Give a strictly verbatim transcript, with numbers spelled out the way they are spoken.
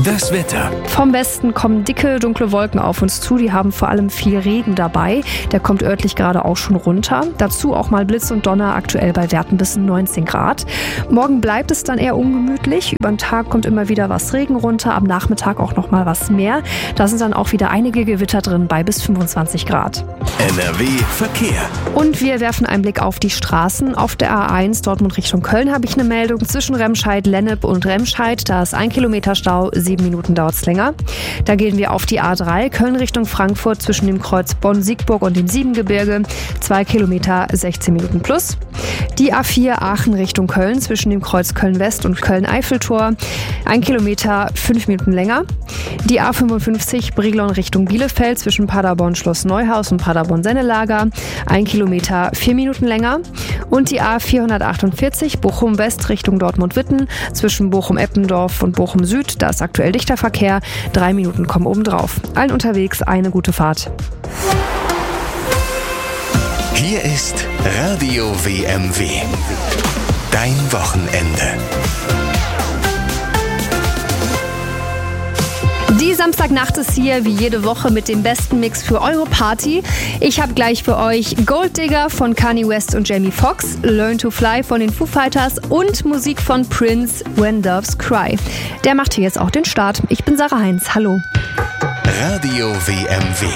Das Wetter. Vom Westen kommen dicke, dunkle Wolken auf uns zu. Die haben vor allem viel Regen dabei. Der kommt örtlich gerade auch schon runter. Dazu auch mal Blitz und Donner, aktuell bei Werten bis neunzehn Grad. Morgen bleibt es dann eher ungemütlich. Über den Tag kommt immer wieder was Regen runter, am Nachmittag auch noch mal was mehr. Da sind dann auch wieder einige Gewitter drin bei bis fünfundzwanzig Grad. N R W Verkehr. Und wir werfen einen Blick auf die Straßen. Auf der A eins Dortmund Richtung Köln habe ich eine Meldung. Zwischen Remscheid, Lennep und Remscheid, da ist ein Kilometer Stau, sieben Minuten dauert es länger. Da gehen wir auf die A drei, Köln Richtung Frankfurt, zwischen dem Kreuz Bonn-Siegburg und dem Siebengebirge, zwei Kilometer, sechzehn Minuten plus. Die A vier Aachen Richtung Köln, zwischen dem Kreuz Köln-West und Köln-Eiffeltor, ein Kilometer, fünf Minuten länger. Die A fünfundfünfzig Brilon Richtung Bielefeld, zwischen Paderborn-Schloss Neuhaus und Paderborn-Sennelager, ein Kilometer, vier Minuten länger. Und die A vierhundertachtundvierzig Bochum-West Richtung Dortmund-Witten, zwischen Bochum-Eppendorf und Bochum-Süd, da ist aktuell dichter Verkehr, drei Minuten kommen obendrauf. Allen unterwegs eine gute Fahrt. Hier ist Radio W M W. Dein Wochenende. Die Samstagnacht ist hier wie jede Woche mit dem besten Mix für eure Party. Ich habe gleich für euch Gold Digger von Kanye West und Jamie Foxx, Learn to Fly von den Foo Fighters und Musik von Prince, When Doves Cry. Der macht hier jetzt auch den Start. Ich bin Sarah Heinz. Hallo. Radio W M W.